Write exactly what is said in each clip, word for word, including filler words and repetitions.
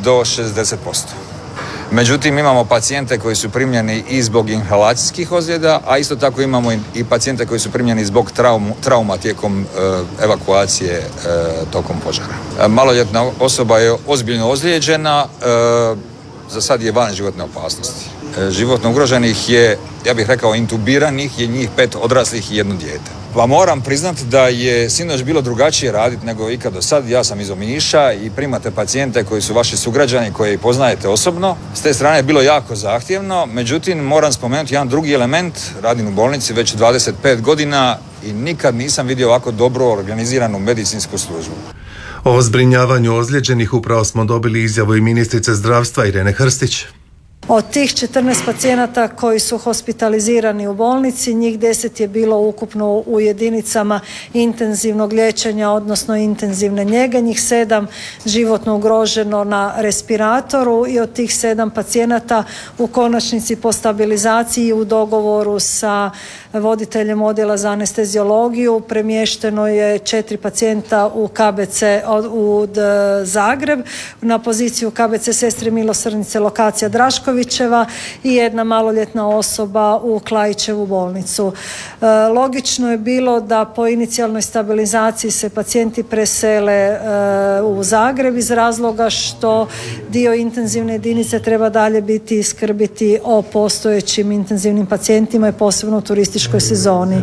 do šezdeset posto. Međutim, imamo pacijente koji su primljeni i zbog inhalacijskih ozljeda, a isto tako imamo i pacijente koji su primljeni zbog traum, trauma tijekom e, evakuacije e, tokom požara. E, maloljetna osoba je ozbiljno ozlijeđena, e, za sad je van životne opasnosti. E, životno ugroženih je, ja bih rekao, intubiranih je njih pet odraslih i jedno dijete. Pa moram priznati da je sinoć bilo drugačije raditi nego ikad do sad. Ja sam iz Omiša i primate pacijente koji su vaši sugrađani, koje poznajete osobno. S te strane je bilo jako zahtjevno, međutim moram spomenuti jedan drugi element. Radim u bolnici već dvadeset pet godina i nikad nisam vidio ovako dobro organiziranu medicinsku službu. O zbrinjavanju ozlijeđenih upravo smo dobili izjavu i ministrice zdravstva Irene Hrstić. Od tih četrnaest pacijenata koji su hospitalizirani u bolnici, njih deset je bilo ukupno u jedinicama intenzivnog liječenja, odnosno intenzivne njege, njih sedam životno ugroženo na respiratoru i od tih sedam pacijenata u konačnici po stabilizaciji u dogovoru sa voditeljem odjela za anesteziologiju premješteno je četiri pacijenta u K B C u Zagreb na poziciju K B C Sestre milosrdnice lokacija Draškovićeva i jedna maloljetna osoba u Klaićevu bolnicu. E, logično je bilo da po inicijalnoj stabilizaciji se pacijenti presele e, u Zagreb iz razloga što dio intenzivne jedinice treba dalje biti i skrbiti o postojećim intenzivnim pacijentima i posebno u turističkoj sezoni.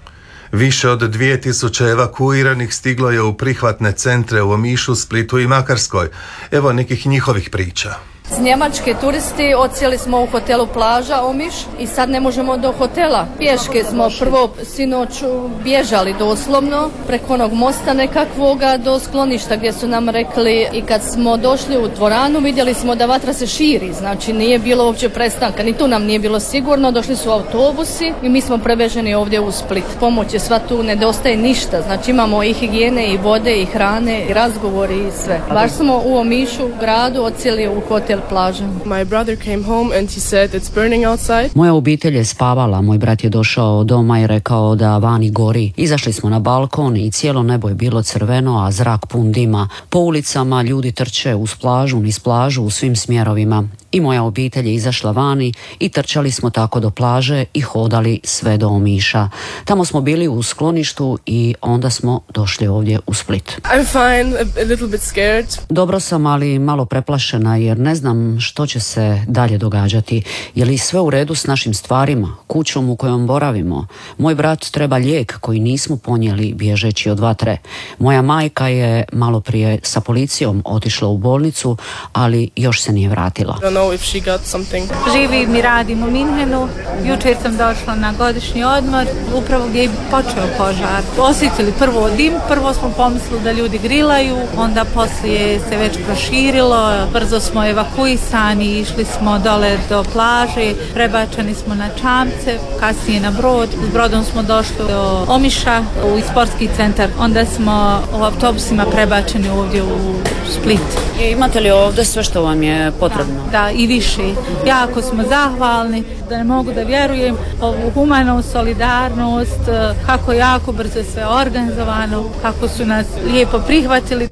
Više od dvije tisuće evakuiranih stiglo je u prihvatne centre u Omišu, Splitu i Makarskoj. Evo nekih njihovih priča. S Njemačke turisti odsjeli smo u hotelu Plaža Omiš i sad ne možemo do hotela. Pješke smo prvo sinoć bježali doslovno preko onog mosta nekakvoga do skloništa gdje su nam rekli i kad smo došli u dvoranu vidjeli smo da vatra se širi, znači nije bilo uopće prestanka, ni tu nam nije bilo sigurno, došli su autobusi i mi smo prebeženi ovdje u Split. Pomoć je sva tu, nedostaje ništa, znači imamo i higijene i vode i hrane i razgovori i sve. Baš smo u Omišu gradu odsjeli u hotel Plaža. My brother came home and he said it's burning outside. Moja obitelj je spavala, moj brat je došao doma i rekao da vani gori. Izašli smo na balkon i cijelo nebo je bilo crveno, a zrak pun dima. Po ulicama ljudi trče uz plažu, niz plažu u svim smjerovima. I moja obitelj je izašla vani i trčali smo tako do plaže i hodali sve do Omiša. Tamo smo bili u skloništu i onda smo došli ovdje u Split. I'm fine, a little bit scared. Dobro sam, ali malo preplašena jer ne znam što će se dalje događati. Je li sve u redu s našim stvarima, kućom u kojom boravimo? Moj brat treba lijek koji nismo ponijeli bježeći od vatre. Moja majka je malo prije sa policijom otišla u bolnicu, ali još se nije vratila. If she got something. Živim i radim u Minhenu. Jučer sam došla na godišnji odmor, upravo gdje je počeo požar. Osjetili prvo dim, prvo smo pomislili da ljudi grilaju, onda poslije se već proširilo, brzo smo evakuisani, išli smo dole do plaže, prebačeni smo na čamce, kasnije na brod. S brodom smo došli do Omiša, u sportski centar, onda smo u autobusima prebačeni ovdje u Split. I imate li ovdje sve što vam je potrebno? Da, i više. Jako smo zahvalni, da ne mogu da vjerujem ovu humanu solidarnost, kako jako brzo sve organizovano, kako su nas lijepo prihvatili.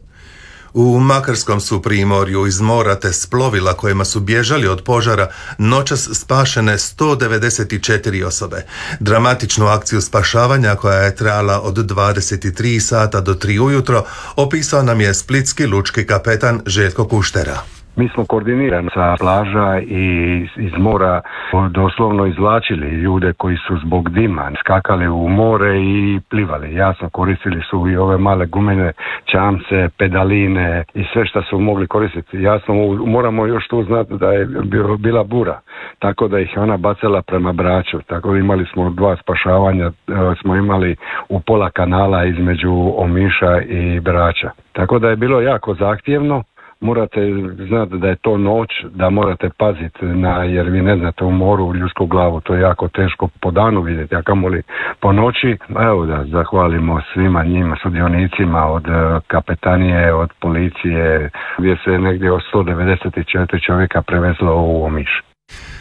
U Makarskom su primorju iz mora te s plovila kojima su bježali od požara noćas spašene sto devedeset četiri osobe. Dramatičnu akciju spašavanja koja je trajala od dvadeset tri sata do tri ujutro opisao nam je splitski lučki kapetan Željko Kuštera. Mi smo koordinirani sa plaža i iz mora doslovno izvlačili ljude koji su zbog dima skakali u more i plivali. Jasno, koristili su i ove male gumene čamce, pedaline i sve što su mogli koristiti. Jasno, moramo još tu znati da je bila bura, tako da ih ona bacala prema Braču. Tako da imali smo dva spašavanja, smo imali u pola kanala između Omiša i Brača. Tako da je bilo jako zahtjevno. Morate znati da je to noć, da morate paziti na, jer vi ne znate u moru ljudsku glavu, to je jako teško po danu vidjeti, a kamoli po noći. Evo da zahvalimo svima njima, sudionicima od kapetanije, od policije, gdje se negdje od sto devedeset četiri čovjeka prevezlo u Omiš.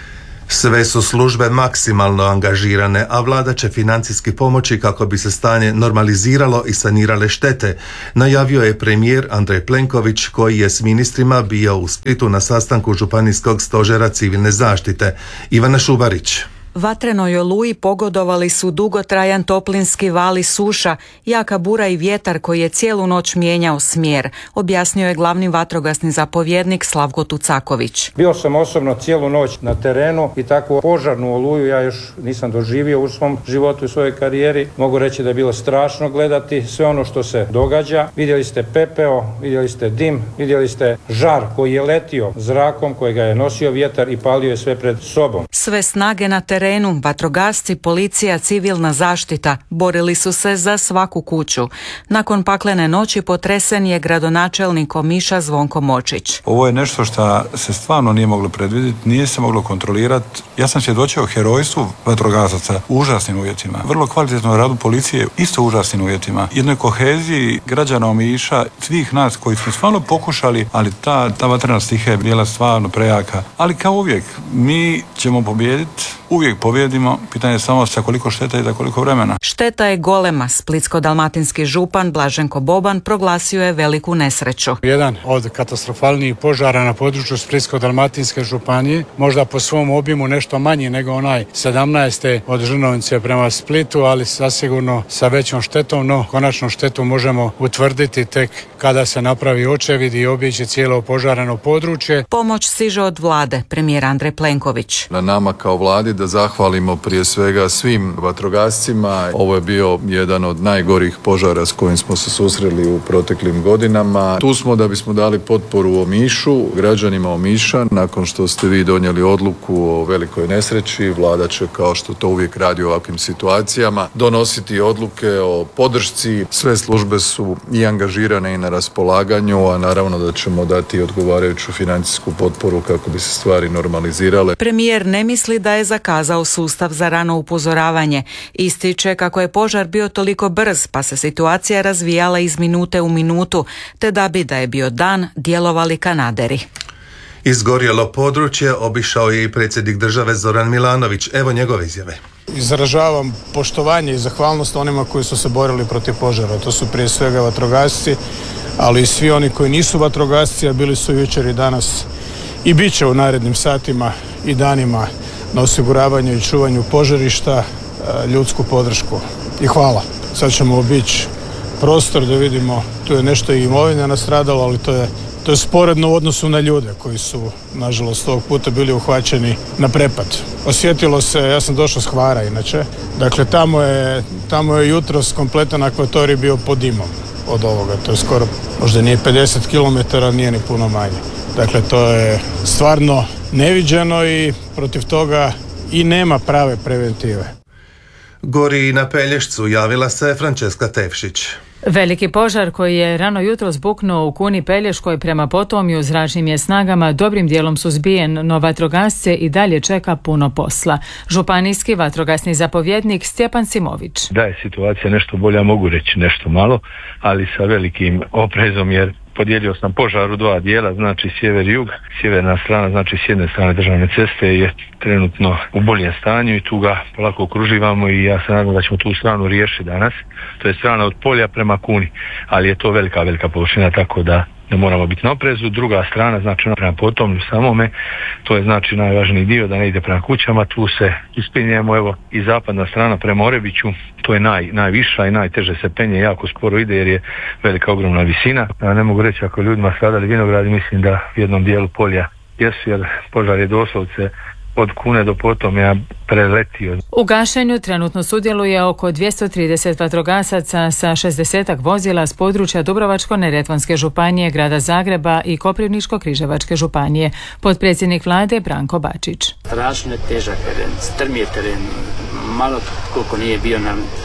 Sve su službe maksimalno angažirane, a vlada će financijski pomoći kako bi se stanje normaliziralo i sanirale štete, najavio je premijer Andrej Plenković koji je s ministrima bio u Splitu na sastanku Županijskog stožera civilne zaštite. Ivana Šubarić. Vatrenoj oluji pogodovali su dugotrajan toplinski val i suša, jaka bura i vjetar koji je cijelu noć mijenjao smjer, objasnio je glavni vatrogasni zapovjednik Slavko Tucaković. Bio sam osobno cijelu noć na terenu i takvu požarnu oluju ja još nisam doživio u svom životu i svojoj karijeri. Mogu reći da je bilo strašno gledati sve ono što se događa. Vidjeli ste pepeo, vidjeli ste dim, vidjeli ste žar koji je letio zrakom, koji ga je nosio vjetar i palio je sve pred sobom. Sve snage na terenu, vatrogasci, policija, civilna zaštita borili su se za svaku kuću. Nakon paklene noći potresen je gradonačelnik Omiša Zvonko Močić. Ovo je nešto što se stvarno nije moglo predvidjeti, nije se moglo kontrolirati. Ja sam svjedočio herojstvu vatrogasaca u užasnim uvjetima. Vrlo kvalitetno radu policije isto u užasnim uvjetima. Jednoj koheziji građana Omiša, svih nas koji smo stvarno pokušali, ali ta, ta vatrena stihija je bila stvarno prejaka. Ali kao uvijek, mi ćemo pobijediti. Uvijek pobjedimo, pitanje je samo sa koliko šteta i za koliko vremena. Šteta je golema. Splitsko-dalmatinski župan Blaženko Boban proglasio je veliku nesreću. Jedan od katastrofalnijih požara na području Splitsko-dalmatinske županije, možda po svom obimu nešto manji nego onaj sedamnaeste od Žrnovnice prema Splitu, ali zasigurno sa većom štetom, no konačnu štetu možemo utvrditi tek kada se napravi očevid i obiđe cijelo požarano područje. Pomoć stiže od vlade, premijer Andrej Plenković. Na nama kao vladi da zahvalimo prije svega svim vatrogascima. Ovo je bio jedan od najgorih požara s kojim smo se susreli u proteklim godinama. Tu smo da bismo dali potporu Omišu, građanima Omiša. Nakon što ste vi donijeli odluku o velikoj nesreći, vlada će, kao što to uvijek radi u ovakvim situacijama, donositi odluke o podršci. Sve službe su i angažirane i na raspolaganju, a naravno da ćemo dati odgovarajuću financijsku potporu kako bi se stvari normalizirale. Premijer ne misli da je zakazao sustav za rano upozoravanje. Ističe kako je požar bio toliko brz, pa se situacija razvijala iz minute u minutu, te da bi da je bio dan djelovali kanaderi. Izgorjelo područje obišao je i predsjednik države Zoran Milanović. Evo njegove izjave. Izražavam poštovanje i zahvalnost onima koji su se borili protiv požara. To su prije svega vatrogasci, ali i svi oni koji nisu vatrogasci, a bili su jučer i danas i bit će u narednim satima i danima na osiguravanju i čuvanju požarišta, ljudsku podršku. I hvala. Sad ćemo obići prostor da vidimo, tu je nešto i imovine nastradalo, ali to je, to je sporedno u odnosu na ljude koji su, nažalost, ovog puta bili uhvaćeni na prepad. Osjetilo se, ja sam došao s Hvara inače, dakle tamo je, tamo je jutros kompletan akvatorij bio pod dimom od ovoga. To je skoro, možda nije pedeset kilometara, nije ni puno manje. Dakle, to je stvarno neviđeno i protiv toga i nema prave preventive. Gori i na Pelješcu, javila se Frančeska Tevšić. Veliki požar koji je rano jutro zbuknuo u Kuni Pelješkoj prema Potomju zračnim je snagama dobrim dijelom suzbijen, no vatrogasce i dalje čeka puno posla. Županijski vatrogasni zapovjednik Stjepan Simović. Da je situacija nešto bolja, mogu reći nešto malo, ali sa velikim oprezom, jer podijelio sam požar u dva dijela, znači sjever i jug. Sjeverna strana, znači s jedne strane državne ceste, je trenutno u boljem stanju i tu ga polako okruživamo i ja se nadam da ćemo tu stranu riješiti danas. To je strana od polja prema Kuni, ali je to velika, velika površina, tako da ne moramo biti na oprezu. Druga strana, znači prema Potomlju samome, to je znači najvažniji dio da ne ide prema kućama, tu se ispinjemo, evo i zapadna strana prema Orebiću, to je naj, najviša i najteže se penje, jako sporo ide jer je velika ogromna visina. Ja ne mogu reći ako ljudima stradali vinogradi, mislim da u jednom dijelu polja jesu, jer požar je doslovce od Kune do Potomlja preletio. U gašenju trenutno sudjeluje oko dvjesto trideset vatrogasaca sa šezdesetak vozila s područja Dubrovačko-neretvanske županije, grada Zagreba i Koprivničko-križevačke županije. Potpredsjednik vlade Branko Bačić. Strašno je težak teren, strm je teren, malo koliko nije bio na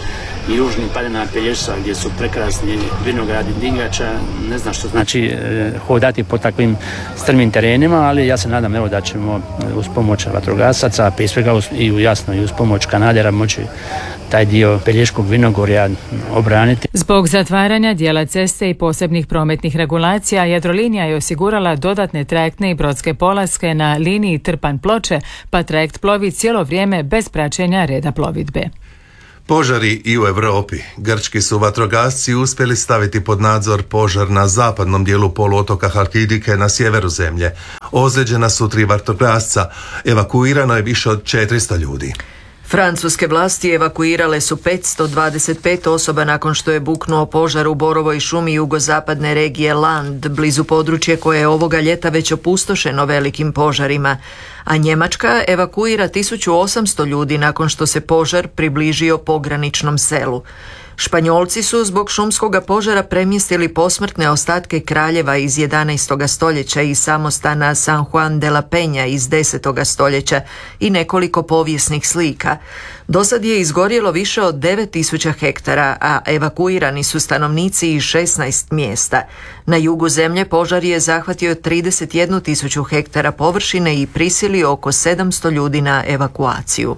južnim padinama Pelješca gdje su prekrasni vinogradi dinjača. Ne znam što znači e, hodati po takvim strmim terenima, ali ja se nadam evo da ćemo uz pomoć vatrogasaca, prije svega uz, i jasno i uz pomoć kanadera moći taj dio Pelješkog vinogorja obraniti. Zbog zatvaranja dijela ceste i posebnih prometnih regulacija, Jadrolinija je osigurala dodatne trajektne i brodske polaske na liniji Trpanj-Ploče, pa trajekt plovi cijelo vrijeme bez praćenja reda plovidbe. Požari i u Europi. Grčki su vatrogasci uspjeli staviti pod nadzor požar na zapadnom dijelu poluotoka Halkidike na sjeveru zemlje. Ozlijeđena su tri vatrogasca. Evakuirano je više od četiristo ljudi. Francuske vlasti evakuirale su petsto dvadeset pet osoba nakon što je buknuo požar u borovoj šumi jugozapadne regije Land, blizu područje koje je ovoga ljeta već opustošeno velikim požarima. A Njemačka evakuira tisuću osamsto ljudi nakon što se požar približio pograničnom selu. Španjolci su zbog šumskoga požara premjestili posmrtne ostatke kraljeva iz jedanaestoga stoljeća i samostana San Juan de la Peña iz desetoga stoljeća i nekoliko povijesnih slika. Dosad je izgorjelo više od devet tisuća hektara, a evakuirani su stanovnici iz šesnaest mjesta. Na jugu zemlje požar je zahvatio trideset jednu tisuću hektara površine i prisilio oko sedamsto ljudi na evakuaciju.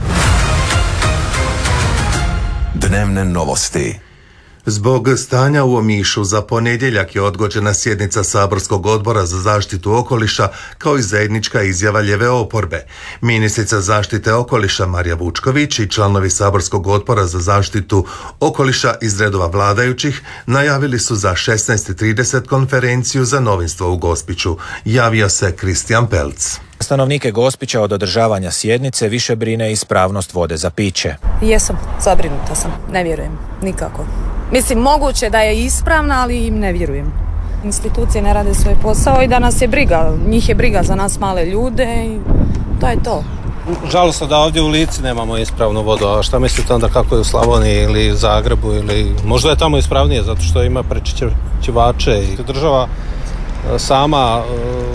Dnevne novosti. Zbog stanja u Omišu za ponedjeljak je odgođena sjednica saborskog odbora za zaštitu okoliša kao i zajednička izjava lijeve oporbe. Ministrica zaštite okoliša Marija Vučković i članovi saborskog odbora za zaštitu okoliša iz redova vladajućih najavili su za šesnaest i trideset konferenciju za novinstvo u Gospiću. Javio se Kristijan Pelc. Stanovnike Gospića od održavanja sjednice više brine ispravnost vode za piće. Jesam, zabrinuta sam, ne vjerujem, nikako. Mislim, moguće da je ispravna, ali im ne vjerujem. Institucije ne rade svoj posao i da nas je briga, njih je briga za nas male ljude i to je to. Žalosno da ovdje u Lici nemamo ispravnu vodu, a šta mislite onda kako je u Slavoniji ili Zagrebu ili možda je tamo ispravnije zato što ima prečišćivače i država sama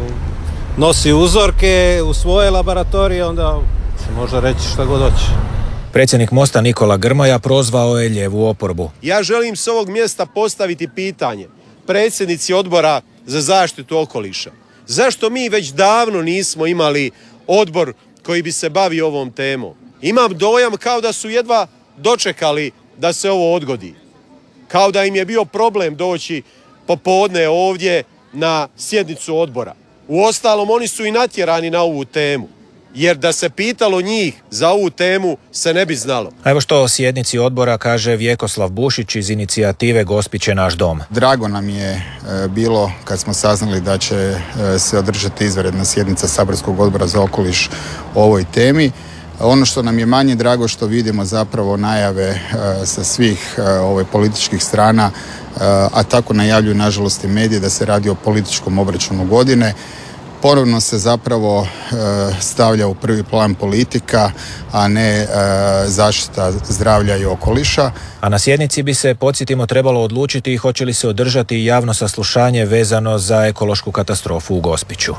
nosi uzorke u svoje laboratorije, onda se može reći šta god hoće. Predsjednik Mosta Nikola Grmoja prozvao je lijevu oporbu. Ja želim s ovog mjesta postaviti pitanje predsjednici odbora za zaštitu okoliša. Zašto mi već davno nismo imali odbor koji bi se bavio ovom temom? Imam dojam kao da su jedva dočekali da se ovo odgodi. Kao da im je bio problem doći popodne ovdje na sjednicu odbora. Uostalom, oni su i natjerani na ovu temu, jer da se pitalo njih za ovu temu se ne bi znalo. A evo što o sjednici odbora kaže Vjekoslav Bušić iz inicijative Gospić je naš dom. Drago nam je e, bilo kad smo saznali da će e, se održati izvanredna sjednica saborskog odbora za okoliš o ovoj temi. Ono što nam je manje drago što vidimo zapravo najave e, sa svih e, ovaj, političkih strana, e, a tako najavljuju nažalost i medije da se radi o političkom obračunu godine. Ponovno se zapravo e, stavlja u prvi plan politika, a ne e, zaštita zdravlja i okoliša. A na sjednici bi se, podsjetimo, trebalo odlučiti hoće li se održati javno saslušanje vezano za ekološku katastrofu u Gospiću.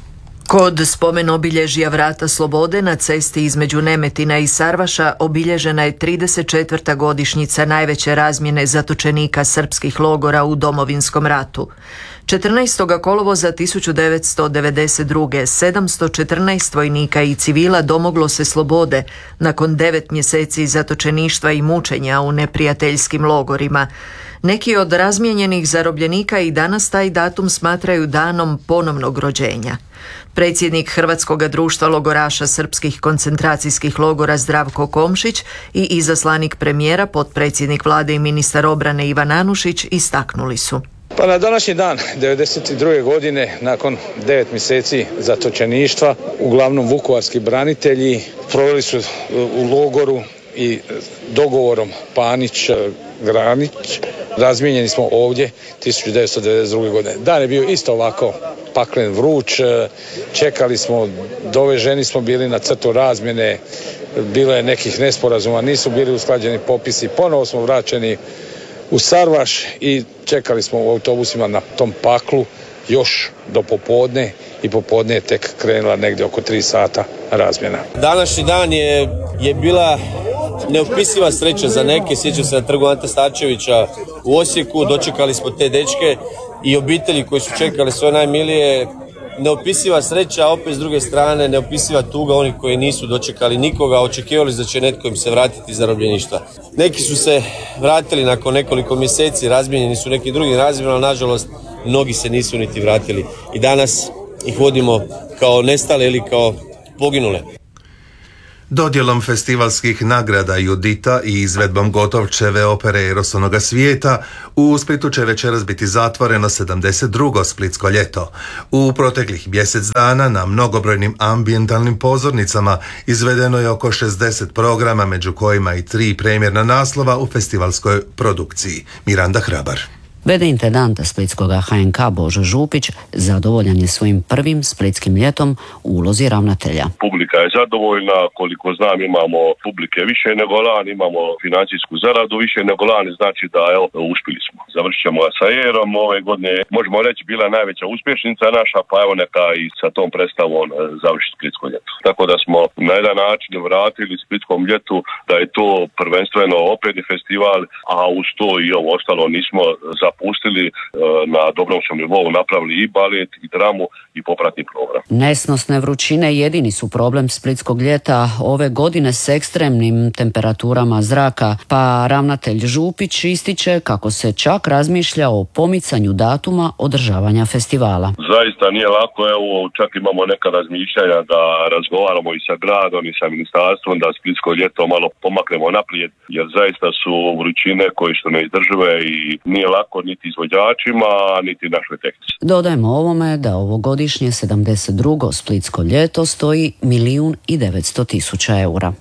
Kod spomen obilježja Vrata slobode na cesti između Nemetina i Sarvaša obilježena je trideset četvrta godišnjica najveće razmjene zatočenika srpskih logora u Domovinskom ratu. četrnaestog kolovoza tisuću devetsto devedeset druge. sedamsto četrnaest vojnika i civila domoglo se slobode nakon devet mjeseci zatočeništva i mučenja u neprijateljskim logorima. Neki od razmijenjenih zarobljenika i danas taj datum smatraju danom ponovnog rođenja. Predsjednik Hrvatskog društva logoraša srpskih koncentracijskih logora Zdravko Komšić i izaslanik premijera, potpredsjednik vlade i ministar obrane Ivan Anušić istaknuli su. Pa na današnji dan devedeset druge godine, nakon devet mjeseci zatočeništva, uglavnom vukovarski branitelji proveli su u logoru i dogovorom Panić-Granić razmijenjeni smo ovdje tisuću devetsto devedeset druge. godine. Dan je bio isto ovako paklen, vruć, čekali smo, doveženi smo bili na crtu razmjene, bilo je nekih nesporazuma, nisu bili usklađeni popisi, ponovo smo vraćeni u Sarvaš i čekali smo u autobusima na tom paklu još do popodne i popodne je tek krenula negdje oko tri sata razmjena. Današnji dan je, je bila neopisiva sreća za neke. Sjećam se na trgu Ante Starčevića u Osijeku, dočekali smo te dečke i obitelji koji su čekali svoje najmilije. Neopisiva sreća, a opet s druge strane neopisiva tuga onih koji nisu dočekali nikoga, očekivali da će netko im se vratiti iz zarobljeništva. Neki su se vratili nakon nekoliko mjeseci, razmijenjeni su neki drugi razmjeni, ali nažalost mnogi se nisu niti vratili. I danas ih vodimo kao nestale ili kao poginule. Dodjelom festivalskih nagrada Judita i izvedbom Gotovčeve opere Eros onoga svijeta, u Splitu će večeras biti zatvoreno sedamdeset drugo Splitsko ljeto. U proteklih mjesec dana na mnogobrojnim ambijentalnim pozornicama izvedeno je oko šezdeset programa, među kojima i tri premijerna naslova u festivalskoj produkciji. Miranda Hrabar. V D intendant splitskog H N K Božo Župić zadovoljan je svojim prvim splitskim ljetom u ulozi ravnatelja. Publika je zadovoljna, koliko znam imamo publike više nego lani, imamo financijsku zaradu više nego lani, znači da evo, uspjeli smo. Završit ćemo sa Erom, ove godine možemo reći bila najveća uspješnica naša, pa evo neka i sa tom predstavom završiti Splitsko ljeto. Tako da smo na jedan način vratili Splitskom ljetu da je to prvenstveno operni festival, a uz to i ovo ostalo nismo za pustili na dobrom sam nivou, napravili i balet, i dramu, i popratni program. Nesnosne vrućine jedini su problem splitskog ljeta ove godine s ekstremnim temperaturama zraka, pa ravnatelj Župić ističe kako se čak razmišlja o pomicanju datuma održavanja festivala. Zaista nije lako, evo čak imamo neka razmišljanja da razgovaramo i sa gradom i sa ministarstvom da splitsko ljeto malo pomaknemo naprijed, jer zaista su vrućine koje su neizdržive i nije lako niti izvođačima, niti našoj tehnici. Dodajmo ovome da ovogodišnje sedamdeset drugo splitsko ljeto stoji milijun i devetsto tisuća eura.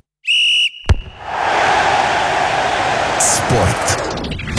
Sport.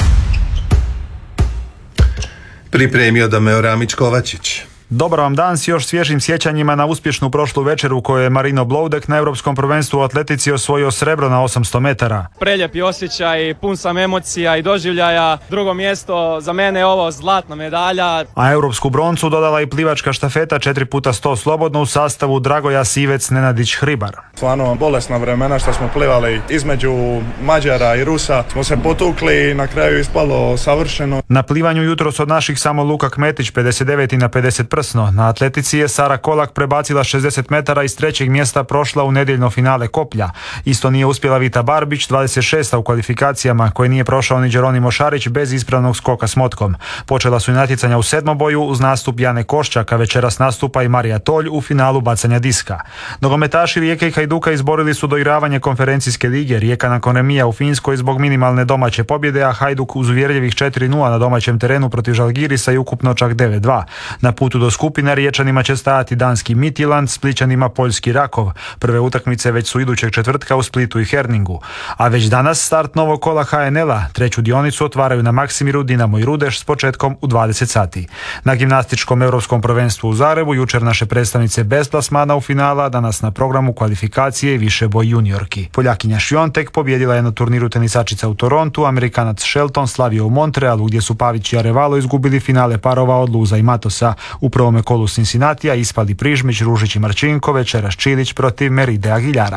Pripremio Dameo Ramić-Kovačić. Dobar vam dan s još svježim sjećanjima na uspješnu prošlu večer u kojoj je Marino Bloudek na Europskom prvenstvu u atletici osvojio srebro na osamsto metara. Preljepi osjećaj, pun sam emocija i doživljaja. Drugo mjesto za mene je ovo zlatna medalja. A europsku broncu dodala i plivačka štafeta četiri puta sto slobodno u sastavu Dragoja Sivec, Nenadić, Hribar. Stvarno bolesna vremena što smo plivali između Mađara i Rusa. Smo se potukli i na kraju ispalo savršeno. Na plivanju jutros od naših samo Luka Kmetić pedeset devet na pedeset prsno. Na atletici je Sara Kolak prebacila šezdeset metara iz trećeg mjesta prošla u nedjeljno finale koplja. Isto nije uspjela Vita Barbić, dvadeset šesta u kvalifikacijama, koje nije prošao ni Đeronimo Šarić bez ispravnog skoka s motkom. Počela su i natjecanja u sedmoboju uz nastup Jane Koščaka, večeras nastupa i Marija Tolj u finalu bacanja diska. Nogometaši Rijeke i Hajduka izborili su doigravanje konferencijske lige. Rijeka nakon remija u Finskoj zbog minimalne domaće pobjede, a Hajduk uz uvjerljivih četiri nula na domaćem terenu protiv Žalgirisa i ukupno čak devet dva. Na putu do skupine Riječanima će stajati danski Midtjylland, Splićanima poljski Rakov. Prve utakmice već su idućeg četvrtka u Splitu i Herningu. A već danas start novog kola H N L-a. Treću dionicu otvaraju na Maksimiru Dinamo i Rudeš s početkom u dvadeset sati. Na gimnastičkom europskom prvenstvu u Zagrebu jučer naše predstavnice bez plasmana u finala, danas na programu kvalifikacije i višeboj juniorki. Poljakinja Šiontek pobjedila je na turniru tenisačica u Torontu, Amerikanac Shelton slavio u Montrealu gdje su Pavić i Arevalo izgubili finale parova od Luza i Matosa. U prvome kolu Cincinnatija ispali Prižmić, Ružić i Marčinko, večeras Čilić protiv Meride Aguilara.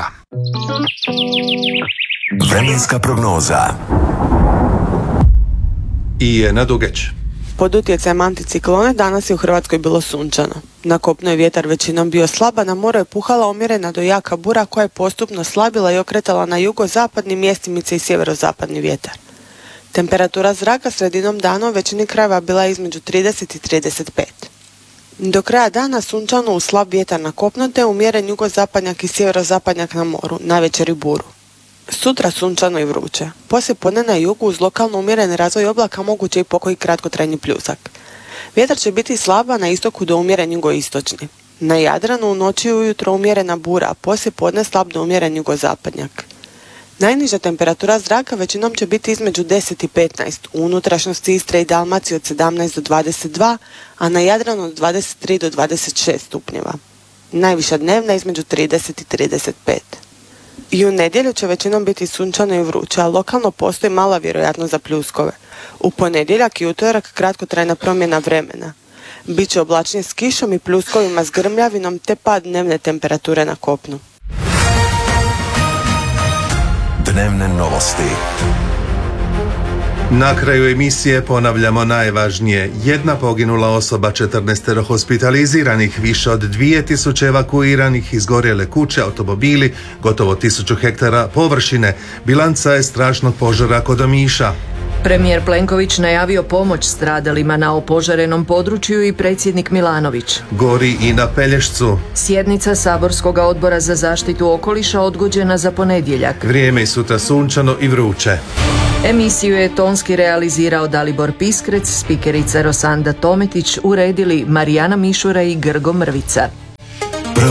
Vremenska prognoza. I je na Dugeć. Pod utjecajem anticiklone danas je u Hrvatskoj bilo sunčano. Na kopnu je vjetar većinom bio slab, a na moru je puhala umjerena do jaka bura koja je postupno slabila i okretala na jugozapadni, mjestimice i sjeverozapadni vjetar. Temperatura zraka sredinom dana u većini krajeva bila je između trideset i trideset pet. Do kraja dana sunčano uz slab vjetar na kopnu te umjeren jugozapadnjak i sjeverozapadnjak na moru, navečer i buru. Sutra sunčano i vruće. Poslije podne na jugu uz lokalno umjeren razvoj oblaka moguće i pokoji kratkotrajni pljusak. Vjetar će biti slaba na istoku do umjeren jugoistočni. Na Jadranu u noći i ujutro umjerena bura, a poslije podne slab do umjeren jugozapadnjak. Najniža temperatura zraka većinom će biti između deset i petnaest, u unutrašnjosti Istre i Dalmacije od sedamnaest do dvadeset dva, a na Jadranu od dvadeset tri do dvadeset šest stupnjeva. Najviša dnevna između trideset i trideset pet. I u nedjelju će većinom biti sunčano i vruće, a lokalno postoji mala vjerojatnost za pljuskove. U ponedjeljak i utorak kratkotrajna promjena vremena. Biće oblačnije s kišom i pljuskovima s grmljavinom te pad dnevne temperature na kopnu. Dnevne novosti. Na kraju emisije ponavljamo najvažnije. Jedna poginula osoba, četrnaestero hospitaliziranih, više od dvije tisuće evakuiranih, izgorjele kuće, automobili, gotovo tisuću hektara površine. Bilanca je strašnog požara kod Omiša. Premijer Plenković najavio pomoć stradalima na opožarenom području i predsjednik Milanović. Gori i na Pelješcu. Sjednica Saborskog odbora za zaštitu okoliša odgođena za ponedjeljak. Vrijeme i sutra sunčano i vruće. Emisiju je tonski realizirao Dalibor Piskrec, spikerica Rosanda Tometić, uredili Marijana Mišura i Grgo Mrvica.